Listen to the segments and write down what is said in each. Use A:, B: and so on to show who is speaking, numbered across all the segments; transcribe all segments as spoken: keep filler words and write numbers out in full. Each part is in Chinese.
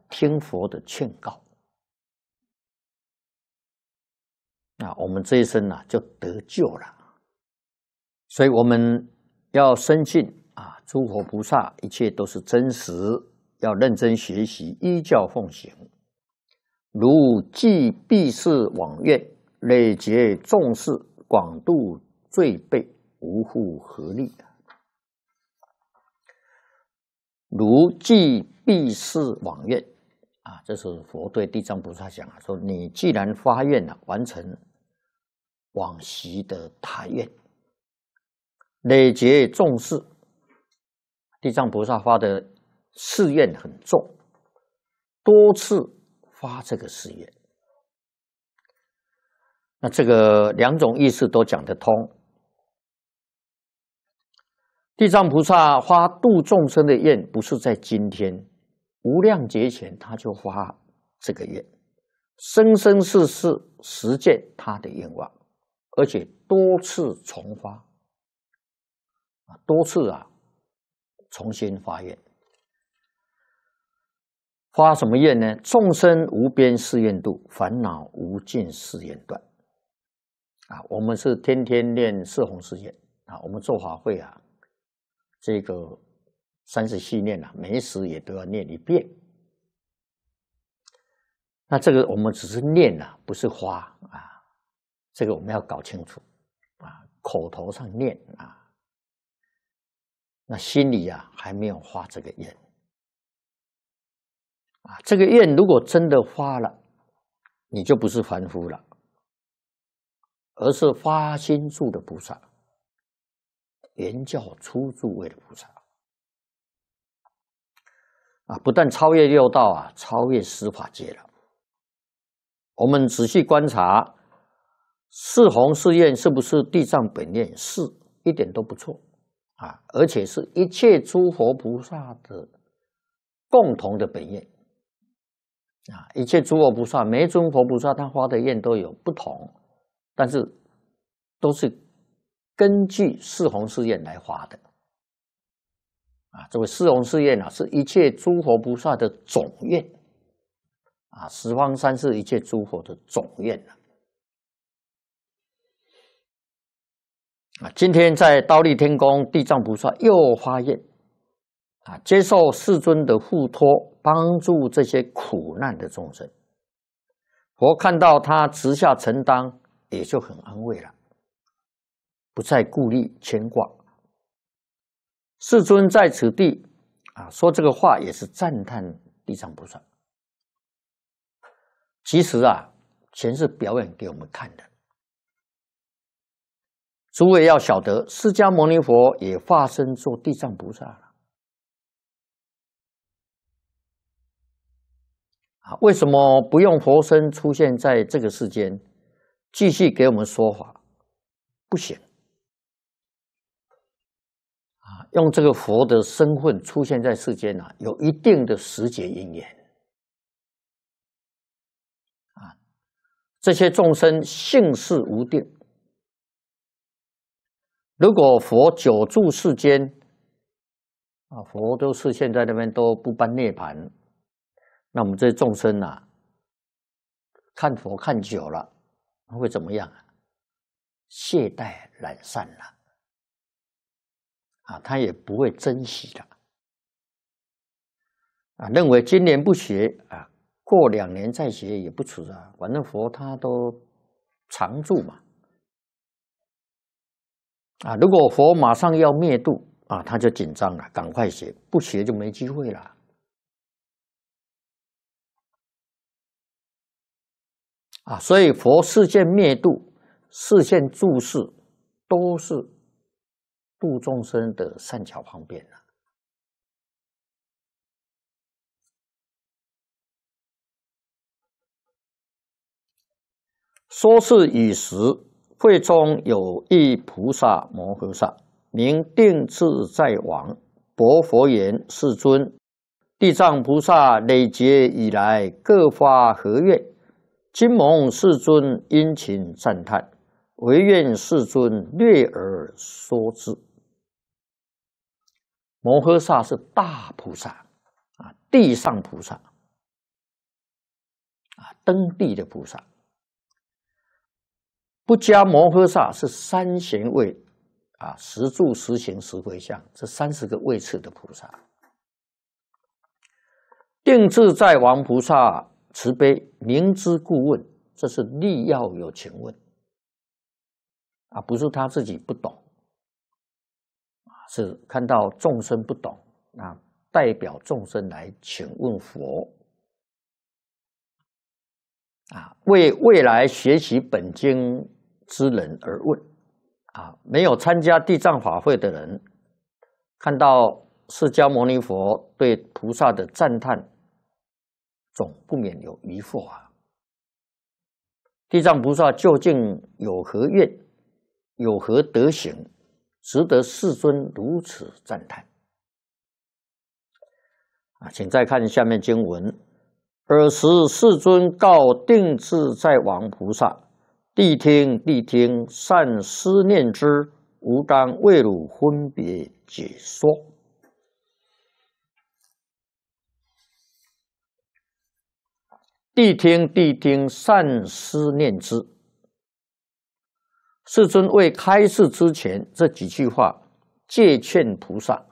A: 听佛的劝告，啊，我们这一生啊就得救了。所以我们要深信啊，诸佛菩萨一切都是真实，要认真学习，依教奉行。如济避世往愿，累劫众事，广度罪辈，无复何力。如济避世往愿啊，这是佛对地藏菩萨讲啊，说你既然发愿了、啊，完成往昔的大愿，累劫众事，地藏菩萨发的誓愿很重，多次发这个誓愿，那这个两种意思都讲得通。地藏菩萨发度众生的愿，不是在今天，无量劫前他就发这个愿，生生世世实践他的愿望，而且多次重发，多次啊，重新发愿。发什么愿呢？众生无边誓愿度，烦恼无尽誓愿断。啊，我们是天天念四弘誓愿啊，我们做法会啊。这个三十系念啊，每时也都要念一遍。那这个我们只是念啊，不是发啊，这个我们要搞清楚啊。口头上念啊，那心里啊还没有发这个愿啊。这个愿如果真的发了，你就不是凡夫了，而是发心住的菩萨。圆教初住位的菩萨啊，不但超越六道啊，超越十法界了。我们仔细观察，四弘誓愿是不是地藏本愿？是，一点都不错啊，而且是一切诸佛菩萨的共同的本愿啊。一切诸佛菩萨，每一尊佛菩萨他发的愿都有不同，但是都是根据四弘誓愿来发的啊，这个四弘誓愿啊，是一切诸佛菩萨的总愿啊，十方三世一切诸佛的总愿啊。啊，今天在忉利天宫，地藏菩萨又发愿啊，接受世尊的护托，帮助这些苦难的众生。佛看到他直下承担，也就很安慰了。不再顾虑牵挂，世尊在此地啊说这个话，也是赞叹地藏菩萨。其实啊，全是表演给我们看的。诸位要晓得，释迦牟尼佛也化身做地藏菩萨了啊！为什么不用佛身出现在这个世间，继续给我们说法？不行。用这个佛的身份出现在世间啊，有一定的时节因缘啊。这些众生性事无定，如果佛久住世间啊，佛都是现在那边都不办涅槃，那我们这些众生啊，看佛看久了，会怎么样啊？懈怠懒散了。啊，他也不会珍惜的啊，认为今年不学啊，过两年再学也不迟啊，反正佛他都常住嘛。啊，如果佛马上要灭度啊，他就紧张了，赶快学，不学就没机会了。啊，所以佛示现灭度、示现住世，都是度众生的善巧方便了。说是已时，会中有一菩萨摩诃萨，名定自在王，薄佛言：世尊，地藏菩萨累劫以来，各发何愿？今蒙世尊殷勤赞叹，唯愿世尊略而说之。摩诃萨是大菩萨啊，地上菩萨登地的菩萨。不迦摩诃萨是三贤位啊，十住、十行、十回向这三十个位次的菩萨。定自在王菩萨慈悲，明知故问，这是力要有情问啊，不是他自己不懂啊，是看到众生不懂啊，代表众生来请问佛啊，为未来学习本经之人而问啊，没有参加地藏法会的人，看到释迦牟尼佛对菩萨的赞叹，总不免有疑惑啊。地藏菩萨究竟有何愿，有何德行，值得世尊如此赞叹啊？请再看下面经文：尔时世尊告定自在王菩萨。谛听，谛听，善思念之，吾当为汝分别解说。谛听，谛听，善思念之。世尊未开示之前，这几句话戒劝菩萨，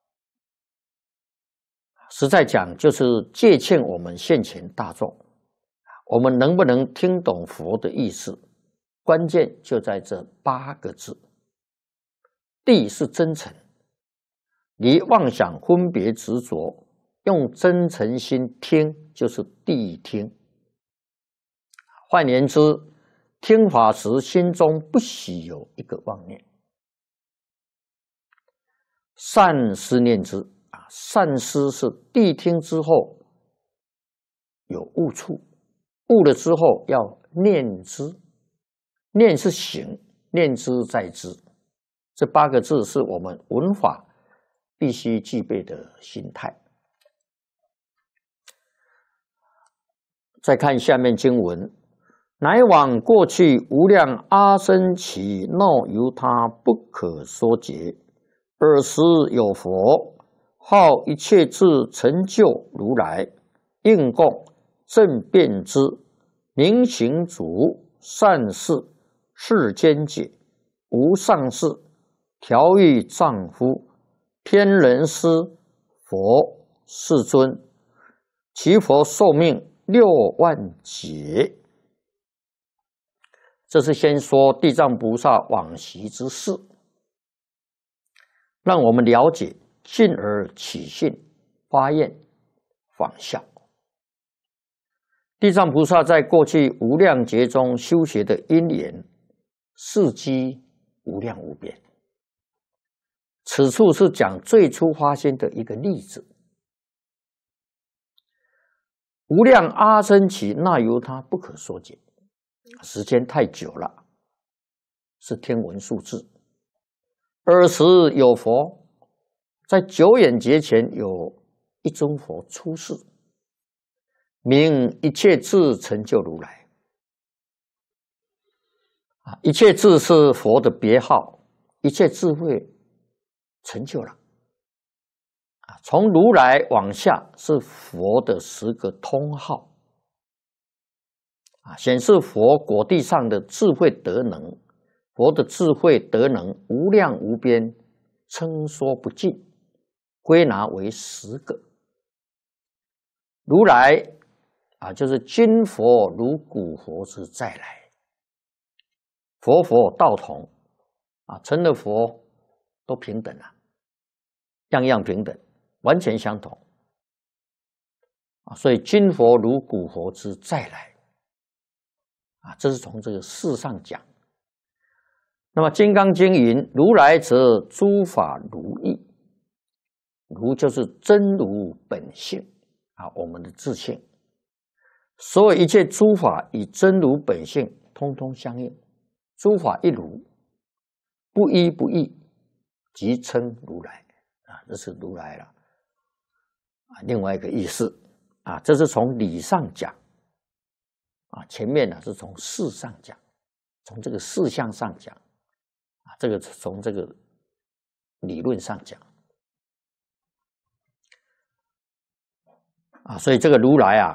A: 实在讲就是戒劝我们现前大众，我们能不能听懂佛的意思？关键就在这八个字。谛是真诚，离妄想分别执着，用真诚心听，就是谛听。换言之，听法时心中不许有一个妄念。善思念之啊，善思是谛听之后有悟处，悟了之后要念之。念是行，念之在之，这八个字是我们闻法必须具备的心态。再看下面经文：乃往过去无量阿僧祇那由他不可说劫，尔时有佛号一切智成就如来，应供正遍知，明行足，善事，世间解，无上士，调御丈夫，天人师，佛世尊，其佛寿命六万劫。这是先说地藏菩萨往昔之事，让我们了解，进而起信发愿仿效。地藏菩萨在过去无量劫中修学的因缘，事迹无量无边。此处是讲最初发心的一个例子。无量阿僧祇那由他不可说解，时间太久了，是天文数字。尔时有佛，在久远劫前有一尊佛出世，名一切智成就如来。啊，一切智是佛的别号，一切智慧成就了。啊，从如来往下是佛的十个通号。啊，显示佛果地上的智慧德能，佛的智慧德能无量无边，称说不尽，归纳为十个。如来啊，就是今佛如古佛之再来。佛佛道同啊，成了佛都平等了，样样平等，完全相同啊。所以今佛如古佛之再来啊，这是从这个事上讲。那么《金刚经》云：“如来则诸法如意。”如就是真如本性啊，我们的自性。所有一切诸法与真如本性通通相应。诸法一如，不一不异，即称如来啊，这是如来了啊。另外一个意思啊，这是从理上讲啊，前面呢是从事上讲，从这个事项上讲啊，这个从这个理论上讲啊，所以这个如来啊，